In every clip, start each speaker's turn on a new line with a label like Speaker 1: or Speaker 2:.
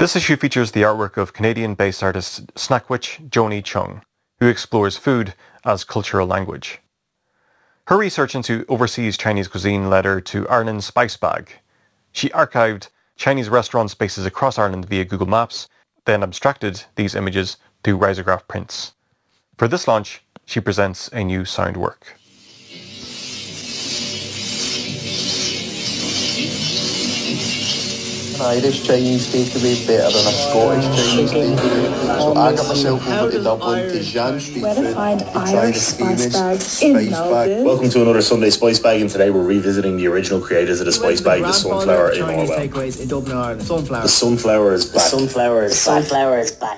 Speaker 1: This issue features the artwork of Canadian-based artist Snackwitch Joni Chung, who explores food as cultural language. Her research into overseas Chinese cuisine led her to Ireland's Spice Bag. She archived Chinese restaurant spaces across Ireland via Google Maps, then abstracted these images to risograph prints. For this launch, she presents a new sound work.
Speaker 2: An Irish Chinese takeaway better than a Scottish Chinese takeaway. So I got myself over to Dublin to Jan Street
Speaker 3: Where to find Irish spice bags in Melbourne.
Speaker 4: Welcome to another Sunday Spice Bag, and today we're revisiting the original creators of the Spice Bag, the Sunflower in Orwell.
Speaker 5: In Dublin, Ireland. Sunflower.
Speaker 4: The Sunflower is back.
Speaker 6: The Sunflower is back. Sunflower is back.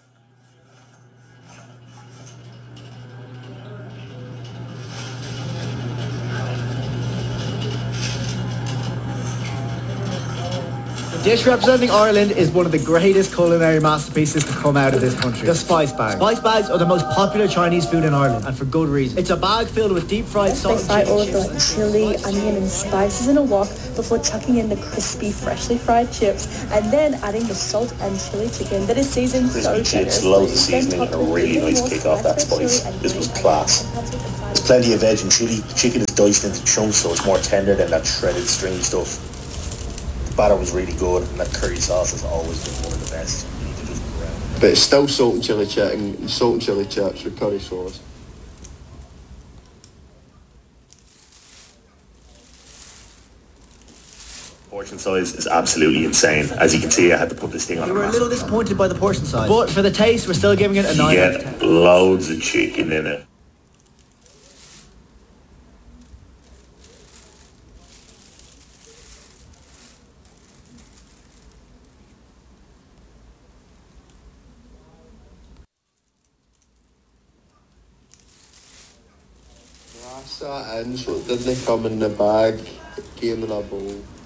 Speaker 5: The dish representing Ireland is one of the greatest culinary masterpieces to come out of this country. The Spice Bag. Spice Bags are the most popular Chinese food in Ireland, and for good reason. It's a bag filled with deep fried salt.
Speaker 3: They fry all of the chili, onion and spices in a wok before chucking in the crispy, freshly fried chips, and then adding the salt and chili chicken that is seasoned so
Speaker 4: Crispy chips, loads of seasoning, and a really nice kick off that spice. This was class. There's plenty of veg and chili. The chicken is diced into chunks, so it's more tender than that shredded stringy stuff. The batter was really good, and that curry sauce has always been one of the best. You need to just brown.
Speaker 2: But it's still salt and chilli chicken, salt and chilli chips with curry sauce.
Speaker 4: Portion size is absolutely insane. As you can see, I had to put this thing on.
Speaker 5: We were a little disappointed by the portion size, but for the taste, we're still giving it a 9
Speaker 4: You
Speaker 5: out of 10.
Speaker 4: get loads of chicken in it.
Speaker 2: Glass that in so it didn't come in the bag, it came in a bowl.